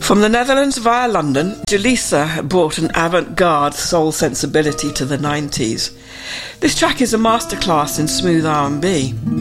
From the Netherlands via London, Jaleesa brought an avant-garde soul sensibility to the 90s. This track is a masterclass in smooth R&B.